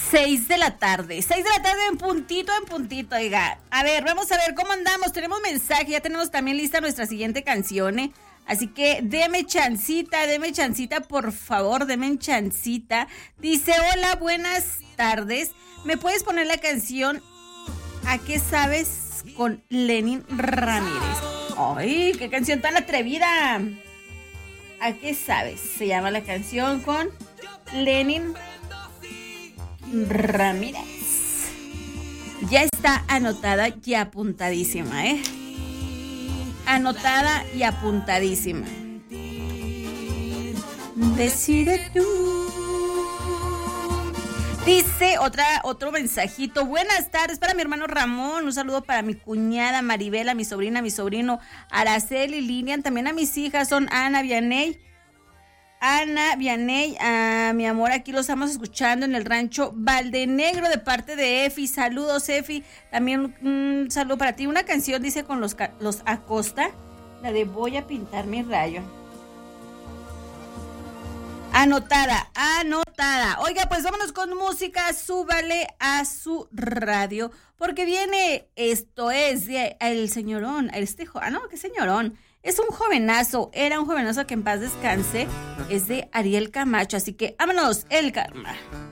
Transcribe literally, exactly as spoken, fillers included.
Seis de la tarde, seis de la tarde en puntito, en puntito, oiga. A ver, vamos a ver cómo andamos. Tenemos mensaje, ya tenemos también lista nuestra siguiente canción, ¿eh? Así que deme chancita, deme chancita, por favor, deme chancita. Dice, hola, buenas tardes. ¿Me puedes poner la canción ¿A qué sabes? Con Lenin Ramírez? ¡Ay, qué canción tan atrevida! ¿A qué sabes? Se llama la canción con Lenin Ramírez. Ya está anotada y apuntadísima, ¿eh? Anotada y apuntadísima. Decide tú. Dice otra, otro mensajito. Buenas tardes para mi hermano Ramón. Un saludo para mi cuñada Maribela, mi sobrina, mi sobrino Araceli, Lilian. También a mis hijas son Ana, Vianey. Ana, Vianey, a mi amor, aquí los estamos escuchando en el rancho Valdenegro de parte de Efi. Saludos, Efi. También un mm, saludo para ti. Una canción dice con los, los Acosta, la de Voy a pintar mi rayo. Anotada, anotada. Oiga, pues vámonos con música. Súbale a su radio, porque viene, esto es de el señorón, este, ah no, qué señorón. Es un jovenazo, era un jovenazo que en paz descanse. Es de Ariel Camacho, así que vámonos, El Karma.